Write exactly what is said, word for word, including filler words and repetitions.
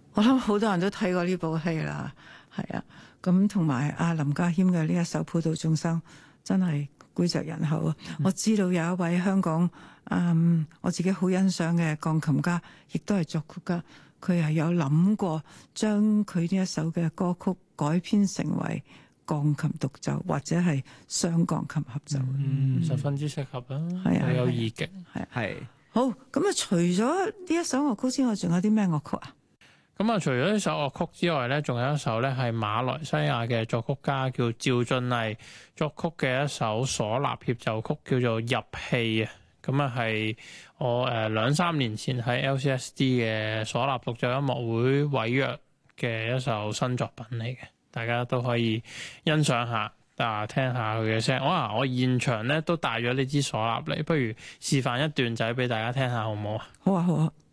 我諗好多人都睇過呢部戲啦，係啊。咁同埋阿林家謙嘅呢一首《普度眾生》真係膾炙人口啊！嗯、我知道有一位香港嗯我自己好欣賞嘅鋼琴家，亦都係作曲家，佢係有諗過將佢呢一首嘅歌曲改編成為鋼琴獨奏或者係雙鋼琴合奏， 嗯，十分之適合啊， 係啊， 有意境， 係係好。咁啊，除咗呢一首樂曲之外，仲有啲咩樂曲啊？ 咁啊，除咗呢首樂曲之外咧，仲有一首咧係馬來西亞嘅作曲家叫趙俊毅作曲嘅一首嗩吶協奏曲，叫做《入戲》啊。咁啊係我誒兩三年前喺 L C S D 嘅嗩吶獨奏音樂會委約嘅一首新作品嚟嘅，大家都可以欣賞下，啊聽下佢嘅聲。哇！我現場咧都帶咗呢支嗩吶嚟，不如示範一段仔俾大家聽下好唔好啊？ 好啊，好啊。